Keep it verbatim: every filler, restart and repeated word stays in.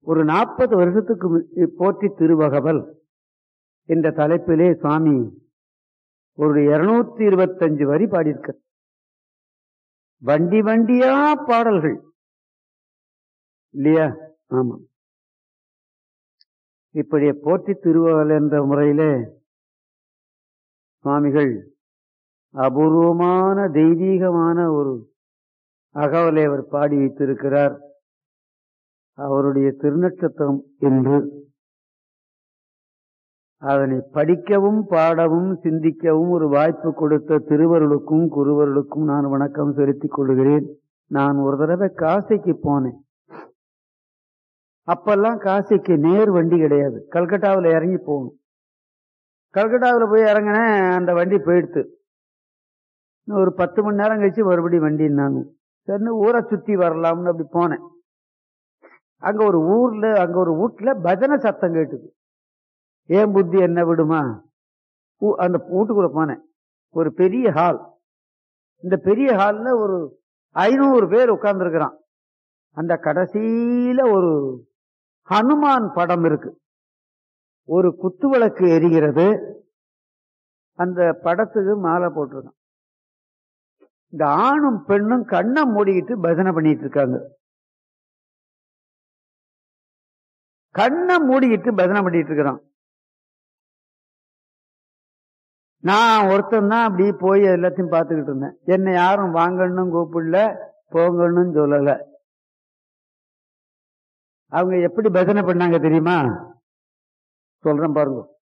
ஒரு நாற்பது வருஷத்துக்கு போற்றி திருவகவல் என்ற தலைப்பிலே சுவாமி ஒரு இருநூத்தி இருபத்தி அஞ்சு வரி பாடியிருக்க. வண்டி வண்டியா பாடல்கள் இல்லையா? ஆமா. இப்படி போற்றி திருவகவல் என்ற முறையிலே சுவாமிகள் அபூர்வமான தெய்வீகமான ஒரு அகவலை அவர் பாடி வைத்திருக்கிறார். அவருடைய திருநட்சத்திரம் என்று அதனை படிக்கவும் பாடவும் சிந்திக்கவும் ஒரு வாய்ப்பு கொடுத்த திருவருளுக்கும் குருவருளுக்கும் நான் வணக்கம் செலுத்திக் கொள்கிறேன். நான் ஒரு தடவை காசிக்கு போனேன். அப்பெல்லாம் காசிக்கு நேர் வண்டி கிடையாது, கல்கட்டாவில் இறங்கி போகணும். கல்கட்டாவில் போய் இறங்கினேன், அந்த வண்டி போயிடுத்து. ஒரு பத்து மணி நேரம் கழிச்சு மறுபடியும் வண்டின்னாங்க. சரின்னு ஊரை சுத்தி வரலாம்னு அப்படி போனேன். அங்க ஒரு ஊர்ல அங்க ஒரு வீட்டுல பஜனை சத்தம் கேட்டுது. ஏன் புத்தி என்ன விடுமா, அந்த வீட்டுக்குள்ள போனேன். ஒரு பெரிய ஹால். இந்த பெரிய ஹால்ல ஒரு ஐநூறு பேர் உட்கார்ந்து இருக்கிறான். அந்த கடைசியில ஒரு ஹனுமான் படம் இருக்கு. ஒரு குத்துவிளக்கு எரிகிறது. அந்த படத்துக்கு மாலை போட்டிருக்கான். இந்த ஆணும் பெண்ணும் கண்ணை மூடிக்கிட்டு பஜனை பண்ணிட்டு இருக்காங்க. கண்ணை மூடிக்கிட்டு பஜனை பண்ணிட்டு இருக்கிறான். நான் ஒருத்தன் தான் அப்படி போய் எல்லாத்தையும் பார்த்துக்கிட்டு இருந்தேன். என்னை யாரும் வாங்கன்னு கூப்பிடல, போங்கன்னு சொல்லல. அவங்க எப்படி பஜனை பண்ணாங்க தெரியுமா? சொல்றேன் பாருங்க.